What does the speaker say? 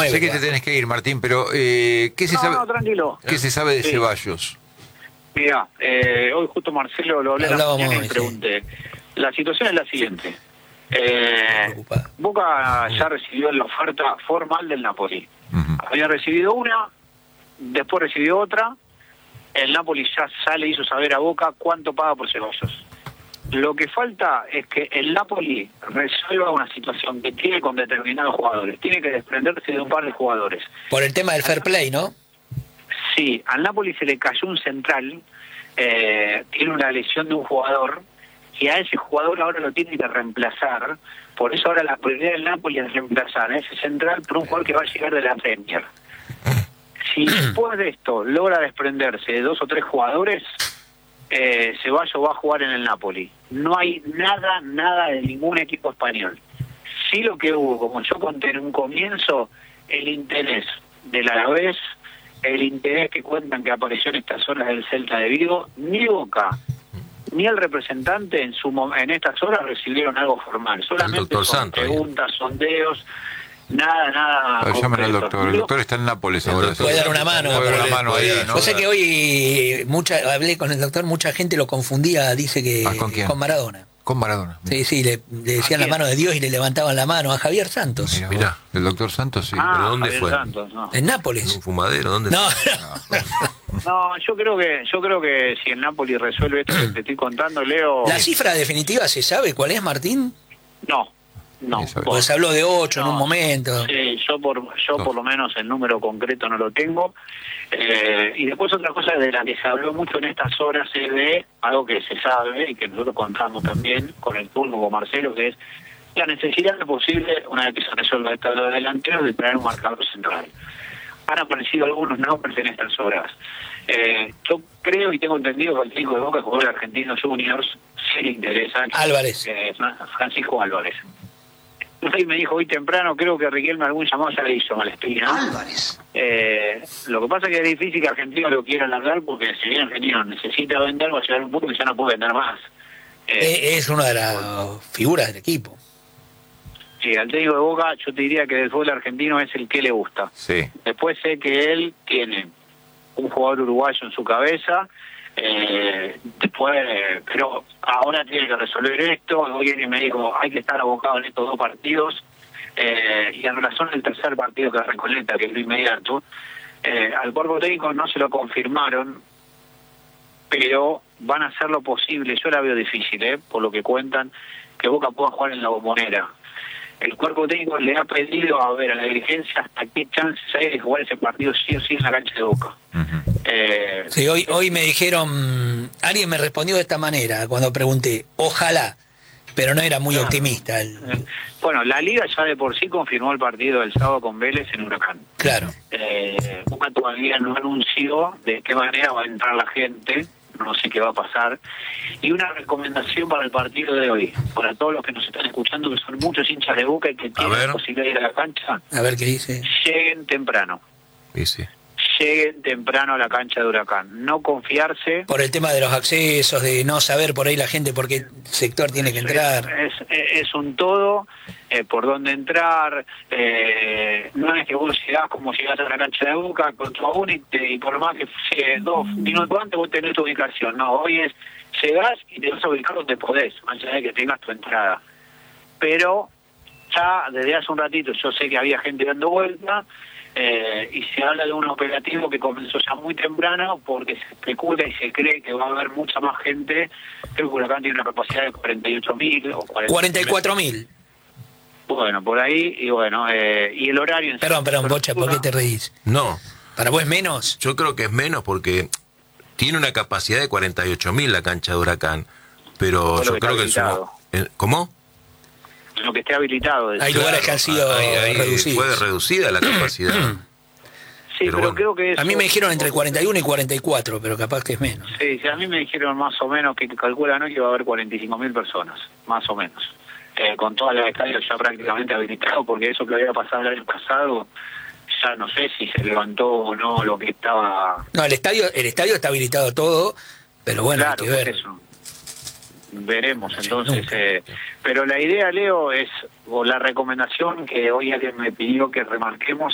9. Sé que te tenés que ir, Martín, pero ¿qué se sabe? No, tranquilo. ¿Qué se sabe de Sí. Ceballos? Mira, hoy justo Marcelo lo hablé Hablábamos mañana y hoy, le sí. pregunté. La situación es la siguiente. Preocupado. Boca ya recibió la oferta formal del Napoli. Ujú. Había recibido una, después recibió otra. El Napoli ya sale y hizo saber a Boca cuánto paga por Ceballos. Lo que falta es que el Napoli resuelva una situación que tiene con determinados jugadores. Tiene que desprenderse de un par de jugadores. Por el tema del fair play, ¿no? Sí, al Napoli se le cayó un central, tiene una lesión de un jugador, y a ese jugador ahora lo tiene que reemplazar. Por eso ahora la prioridad del Napoli es reemplazar a ese central por un jugador que va a llegar de la Premier. Si después de esto logra desprenderse de 2 o 3 jugadores, Ceballos va a jugar en el Napoli. No hay nada de ningún equipo español. Sí, lo que hubo, como yo conté en un comienzo, el interés del Alavés, el interés que cuentan que apareció en estas horas del Celta de Vigo. Ni Boca ni el representante en estas horas recibieron algo formal. Solamente doctor son Santos, preguntas, sondeos, nada. Llamen al concreto. doctor. El doctor está en Nápoles ahora. Puede dar una mano. Puede dar una mano ahí, ¿no? Yo sé que hoy hablé con el doctor, mucha gente lo confundía, dice que ¿Con quién? con Maradona. Con Maradona. Sí, le decían la quién? mano de Dios y le levantaban la mano a Javier Santos. Mirá, el doctor Santos, sí. ¿Pero dónde Javier fue? Santos, no. En ¿En Nápoles. un fumadero? ¿Dónde No, fue? No, yo creo que si el Napoli resuelve esto que te estoy contando, Leo. ¿la cifra definitiva se sabe cuál es, Martín? No. Eso es. Pues se habló de 8 en No. un momento. Sí, yo por lo menos el número concreto no lo tengo. Y después otra cosa de la que se habló mucho en estas horas es de algo que se sabe y que nosotros contamos también con el turno con Marcelo, que es la necesidad de posible, una vez que se resuelva el tablero delantero, de traer un marcador central. Han aparecido algunos nombres en estas horas. Yo creo y tengo entendido que el técnico de Boca, jugador de Argentinos Juniors, sí le interesa. Álvarez. Francisco Álvarez. Usted me dijo hoy temprano, creo que Riquelme algún llamado ya le hizo a Espina. Álvarez. Lo que pasa es que es difícil que Argentino lo quiera alargar, porque si bien Argentino necesita vender, va a llegar a un punto que ya no puede vender más. Es una de las figuras del equipo. Sí, al técnico de Boca yo te diría que el fútbol argentino es el que le gusta. Sí. Después sé que él tiene un jugador uruguayo en su cabeza, pero ahora tiene que resolver esto. Hoy alguien me dijo, hay que estar abocado en estos 2 partidos, y en relación al tercer partido que es Recoleta, que es lo inmediato, al cuerpo técnico no se lo confirmaron, pero van a hacer lo posible. Yo la veo difícil, por lo que cuentan, que Boca pueda jugar en la Bombonera. El cuerpo técnico le ha pedido a la dirigencia hasta qué chances hay de jugar ese partido sí o sí en la cancha de Boca. Sí, hoy me dijeron, alguien me respondió de esta manera cuando pregunté, ojalá, pero no era muy optimista. Bueno, la Liga ya de por sí confirmó el partido del sábado con Vélez en Huracán. Claro. Boca todavía no anunció de qué manera va a entrar la gente, no sé qué va a pasar. Y una recomendación para el partido de hoy, para todos los que nos están escuchando, que son muchos hinchas de Boca y que tienen ver. la posibilidad de ir a la cancha, A ver qué dice. lleguen temprano. Sí, sí. Lleguen temprano a la cancha de Huracán. No confiarse. Por el tema de los accesos, de no saber por ahí la gente por qué sector tiene que entrar. Es un todo, por dónde entrar. No es que vos llegás como llegás a la cancha de Boca con tu aún y por más que sea 2 minutos antes vos tenés tu ubicación. No, hoy es llegás y te vas a ubicar donde podés, más allá de que tengas tu entrada. Pero ya desde hace un ratito yo sé que había gente dando vuelta. Y se habla de un operativo que comenzó ya muy temprano porque se especula y se cree que va a haber mucha más gente. Creo que Huracán tiene una capacidad de 48.000 o 44.000. Bueno, por ahí, y bueno, y el horario... en Perdón, Bocha, ¿por qué te reís? No, ¿Para vos es menos? yo creo que es menos porque tiene una capacidad de 48.000 la cancha de Huracán, pero Todo lo yo que creo está que es una... habilitado. ¿Cómo? Lo que esté habilitado. Hay lugares que han sido Ahí reducidos. fue reducida la capacidad. Sí, pero bueno. creo que... A mí me dijeron entre 41 y 44, pero capaz que es menos. Sí, a mí me dijeron más o menos que calculan hoy que va a haber 45.000 personas, más o menos. Con todas las estadios ya prácticamente habilitados, porque eso que había pasado el año pasado, ya no sé si se levantó o no lo que estaba... No, el estadio está habilitado todo, pero bueno, Claro, hay que ver. por eso. Veremos, Sí, entonces. nunca. Pero la idea, Leo, es, o la recomendación que hoy alguien me pidió que remarquemos,